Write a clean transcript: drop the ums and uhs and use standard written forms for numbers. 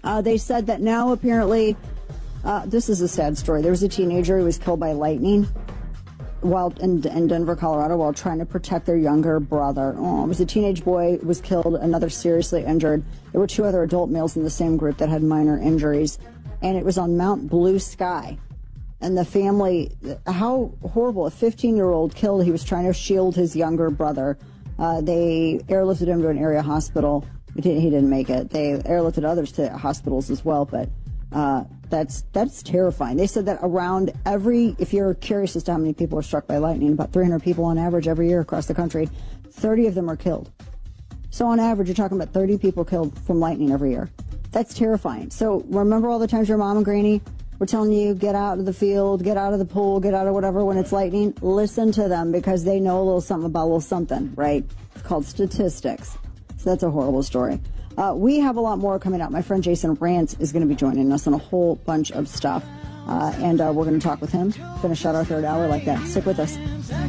They said that now apparently, this is a sad story. There was a teenager who was killed by lightning while in Denver, Colorado, while trying to protect their younger brother. Oh, it was a teenage boy who was killed, another seriously injured. There were 2 other adult males in the same group that had minor injuries, and it was on Mount Blue Sky. And the family, how horrible, a 15-year-old killed. He was trying to shield his younger brother. They airlifted him to an area hospital. He didn't make it. They airlifted others to hospitals as well, but that's terrifying. They said that around if you're curious as to how many people are struck by lightning, about 300 people on average every year across the country, 30 of them are killed. So on average, you're talking about 30 people killed from lightning every year. That's terrifying. So remember all the times your mom and granny were telling you, get out of the field, get out of the pool, get out of whatever when it's lightning? Listen to them, because they know a little something about a little something, right? It's called statistics. So that's a horrible story. We have a lot more coming up. My friend Jason Rantz is going to be joining us on a whole bunch of stuff. And we're going to talk with him. Finish out our third hour like that. Stick with us.